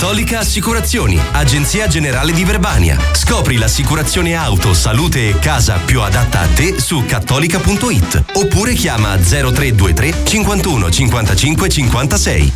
Cattolica Assicurazioni, agenzia generale di Verbania. Scopri l'assicurazione auto, salute e casa più adatta a te su cattolica.it oppure chiama 0323 51 55 56.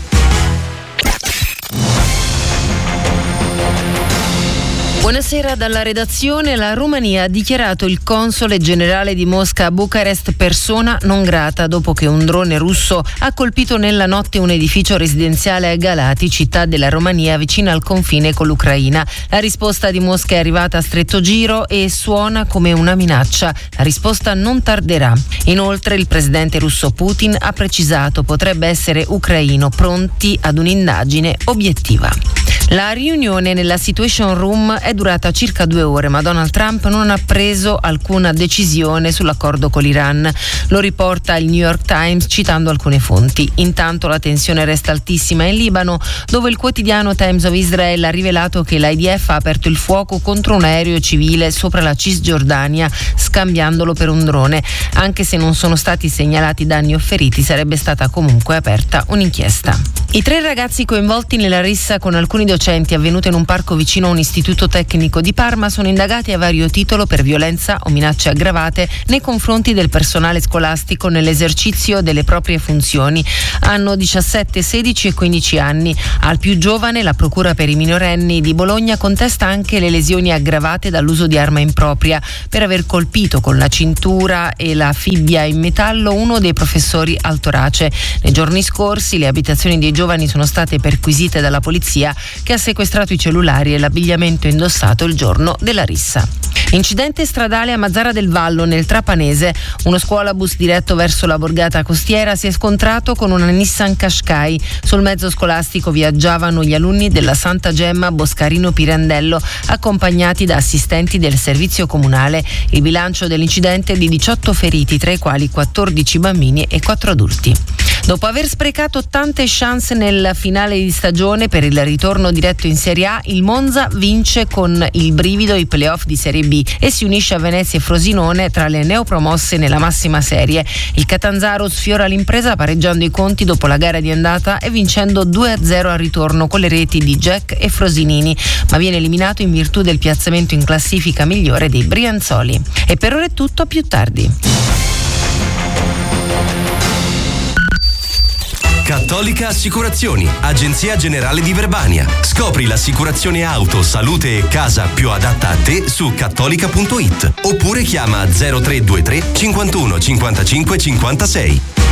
Buonasera dalla redazione. La Romania ha dichiarato il console generale di Mosca a Bucarest persona non grata dopo che un drone russo ha colpito nella notte un edificio residenziale a Galati, città della Romania vicina al confine con l'Ucraina. La risposta di Mosca è arrivata a stretto giro e suona come una minaccia. La risposta non tarderà. Inoltre il presidente russo Putin ha precisato potrebbe essere ucraino, pronti ad un'indagine obiettiva. La riunione nella Situation Room è durata circa 2 ore, ma Donald Trump non ha preso alcuna decisione sull'accordo con l'Iran. Lo riporta il New York Times citando alcune fonti. Intanto la tensione resta altissima in Libano, dove il quotidiano Times of Israel ha rivelato che l'IDF ha aperto il fuoco contro un aereo civile sopra la Cisgiordania, scambiandolo per un drone. Anche se non sono stati segnalati danni o feriti, sarebbe stata comunque aperta un'inchiesta. I 3 ragazzi coinvolti nella rissa con alcuni docenti avvenuta in un parco vicino a un istituto tecnico di Parma sono indagati a vario titolo per violenza o minacce aggravate nei confronti del personale scolastico nell'esercizio delle proprie funzioni. Hanno 17, 16 e 15 anni. Al più giovane la Procura per i minorenni di Bologna contesta anche le lesioni aggravate dall'uso di arma impropria per aver colpito con la cintura e la fibbia in metallo uno dei professori al torace. Nei giorni scorsi le abitazioni dei giovani sono state perquisite dalla polizia, che ha sequestrato i cellulari e l'abbigliamento indossato il giorno della rissa. Incidente stradale a Mazara del Vallo nel Trapanese. Uno scuolabus diretto verso la borgata costiera si è scontrato con una Nissan Qashqai. Sul mezzo scolastico viaggiavano gli alunni della Santa Gemma Boscarino Pirandello, accompagnati da assistenti del servizio comunale. Il bilancio dell'incidente è di 18 feriti, tra i quali 14 bambini e 4 adulti. Dopo aver sprecato tante chance nel finale di stagione per il ritorno diretto in Serie A, il Monza vince con il brivido i playoff di Serie B e si unisce a Venezia e Frosinone tra le neopromosse nella massima serie. Il Catanzaro sfiora l'impresa pareggiando i conti dopo la gara di andata e vincendo 2-0 al ritorno con le reti di Jack e Frosinini, ma viene eliminato in virtù del piazzamento in classifica migliore dei Brianzoli. E per ora è tutto, a più tardi. Cattolica Assicurazioni, agenzia generale di Verbania. Scopri l'assicurazione auto, salute e casa più adatta a te su cattolica.it oppure chiama 0323 51 55 56.